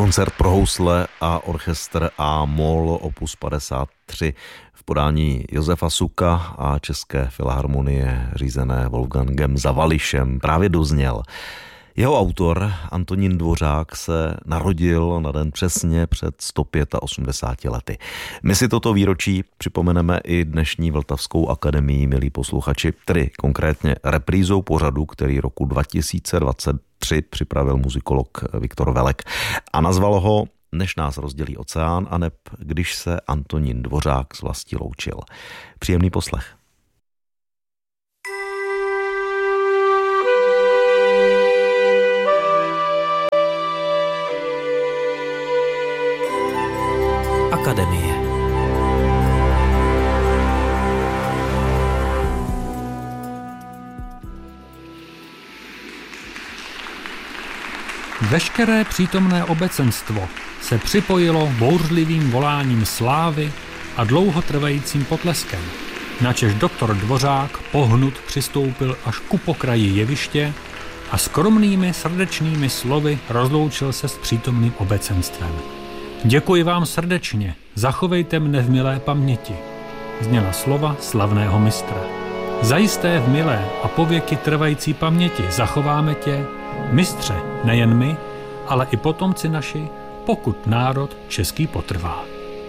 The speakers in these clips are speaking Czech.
Koncert pro housle a orchestr A-moll opus 53 v podání Josefa Suka a České filharmonie řízené Wolfgangem Zawališem právě dozněl. Jeho autor Antonín Dvořák se narodil na den přesně před 185 lety. My si toto výročí připomeneme i dnešní Vltavskou akademii, milí posluchači, tedy konkrétně reprízou pořadu, který roku 2023 připravil muzikolog Viktor Velek a nazval ho Než nás rozdělí oceán, aneb Když se Antonín Dvořák s vlastí loučil. Příjemný poslech. Akademie. Veškeré přítomné obecenstvo se připojilo bouřlivým voláním slávy a dlouhotrvajícím potleskem, načež doktor Dvořák pohnut přistoupil až ku pokraji jeviště a skromnými srdečnými slovy rozloučil se s přítomným obecenstvem. Děkuji vám srdečně, zachovejte mne v milé paměti, zněla slova slavného mistra. Zajisté v milé a pověky trvající paměti zachováme tě, mistře, nejen my, ale i potomci naši, pokud národ český potrvá.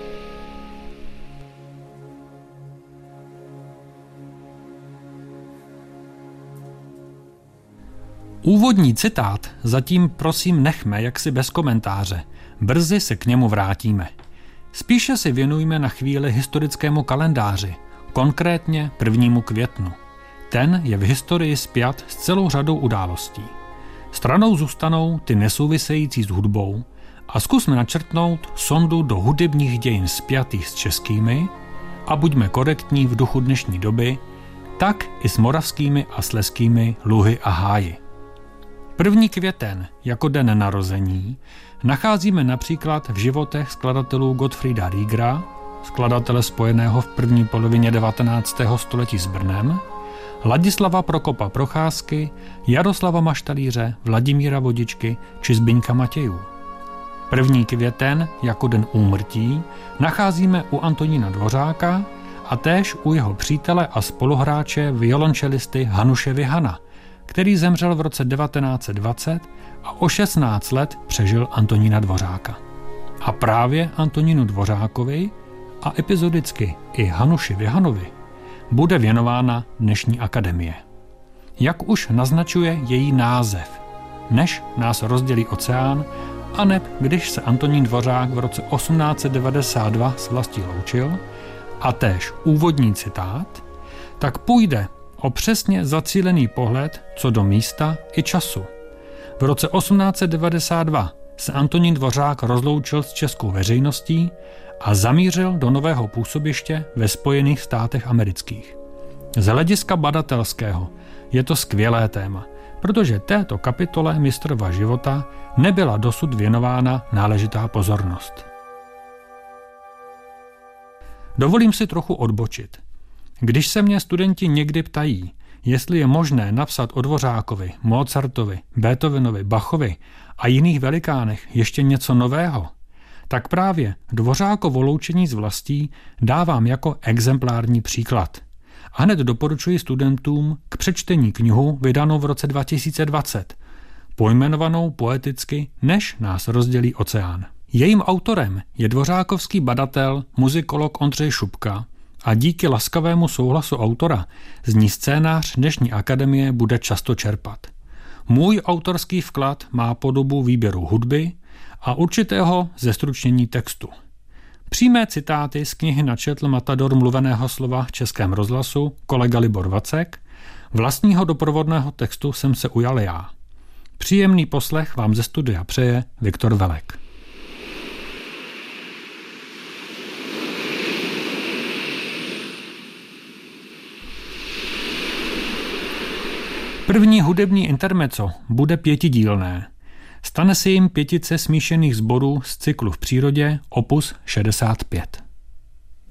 Úvodní citát zatím prosím nechme jaksi bez komentáře. Brzy se k němu vrátíme. Spíše si věnujme na chvíli historickému kalendáři, konkrétně 1. květnu. Ten je v historii spjat s celou řadou událostí. Stranou zůstanou ty nesouvisející s hudbou a zkusme načrtnout sondu do hudebních dějin spjatých s českými a buďme korektní v duchu dnešní doby, tak i s moravskými a slezskými luhy a háji. 1. květen jako den narození nacházíme například v životech skladatelů Gottfrieda Riegera, skladatele spojeného v první polovině 19. století s Brnem, Ladislava Prokopa Procházky, Jaroslava Maštalíře, Vladimíra Vodičky či Zbyňka Matějů. 1. květen jako den úmrtí nacházíme u Antonína Dvořáka a též u jeho přítele a spoluhráče violončelisty Hanuše Vihana, který zemřel v roce 1920 a o 16 let přežil Antonína Dvořáka. A právě Antonínu Dvořákovi a epizodicky i Hanuši Vihanovi bude věnována dnešní akademie. Jak už naznačuje její název, Než nás rozdělí oceán, aneb Když se Antonín Dvořák v roce 1892 s vlastí loučil, a též úvodní citát, tak půjde o přesně zacílený pohled co do místa i času. V roce 1892 se Antonín Dvořák rozloučil s českou veřejností a zamířil do nového působiště ve Spojených státech amerických. Z hlediska badatelského je to skvělé téma, protože této kapitole mistrova života nebyla dosud věnována náležitá pozornost. Dovolím si trochu odbočit. Když se mě studenti někdy ptají, jestli je možné napsat o Dvořákovi, Mozartovi, Beethovenovi, Bachovi a jiných velikánech ještě něco nového, tak právě Dvořákovo loučení s vlastí dávám jako exemplární příklad. A hned doporučuji studentům k přečtení knihu vydanou v roce 2020, pojmenovanou poeticky Než nás rozdělí oceán. Jejím autorem je dvořákovský badatel, muzikolog Ondřej Šupka a díky laskavému souhlasu autora z ní scénář dnešní akademie bude často čerpat. Můj autorský vklad má podobu výběru hudby a určitého zestručnění textu. Přímé citáty z knihy načetl matador mluveného slova v Českém rozhlasu kolega Libor Vacek, vlastního doprovodného textu jsem se ujal já. Příjemný poslech vám ze studia přeje Viktor Velek. První hudební intermezzo bude 5dílné. Stane se jim 5 smíšených sborů z cyklu v přírodě opus 65.